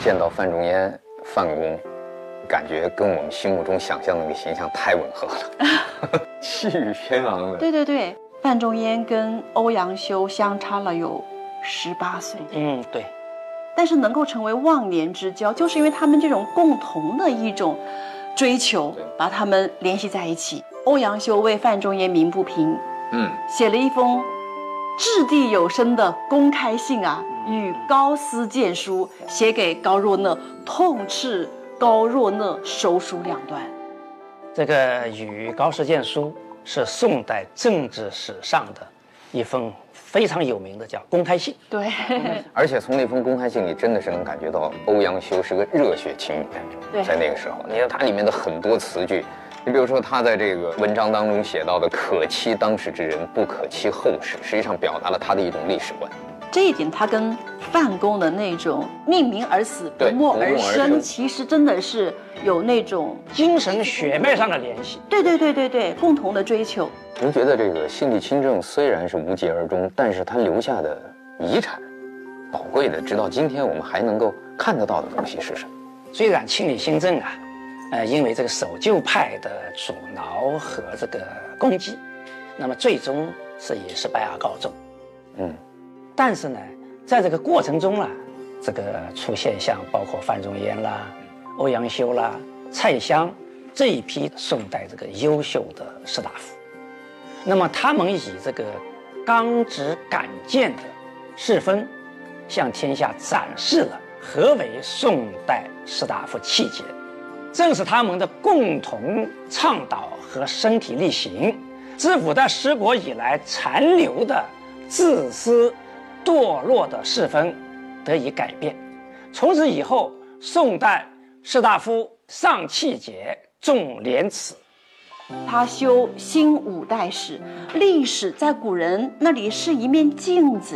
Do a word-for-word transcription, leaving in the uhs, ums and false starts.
见到范仲淹、范公，感觉跟我们心目中想象的那个形象太吻合了，气宇轩昂的。 对对对，范仲淹跟欧阳修相差了有十八岁。 嗯，对。 但是能够成为忘年之交，就是因为他们这种共同的一种追求，把他们联系在一起。欧阳修为范仲淹鸣不平， 嗯， 写了一封掷地有声的公开信啊，与高斯荐书，写给高若讷，痛斥高若讷手书两端。 这个与高斯荐书是宋代政治史上的一封非常有名的叫公开信。 对， 而且从那封公开信里，真的是能感觉到欧阳修是个热血青年。 对， 在那个时候，你看他里面的很多词句，你比如说他在这个文章当中写到的"可期当时之人，不可期后世"，实际上表达了他的一种历史观。 这一点他跟范公的那种命名而死，不默而生，其实真的是有那种精神血脉上的联系。 对对对对对，共同的追求。 您觉得这个辛弃亲政虽然是无疾而终，但是他留下的遗产，宝贵的，直到今天我们还能够看得到的东西是什么？ 虽然亲理新政啊，呃，因为这个守旧派的阻挠和这个攻击，那么最终是以失败而告终。 嗯， 但是呢，在这个过程中啊，这个出现像包括范仲淹啦、欧阳修啦、蔡襄这一批宋代这个优秀的士大夫，那么他们以这个刚直敢谏的世风，向天下展示了何为宋代士大夫气节。正是他们的共同倡导和身体力行，使五代十国以来残留的自私堕落的世风得以改变。从此以后，宋代士大夫尚气节，重廉耻。 他修新五代史，历史在古人那里是一面镜子。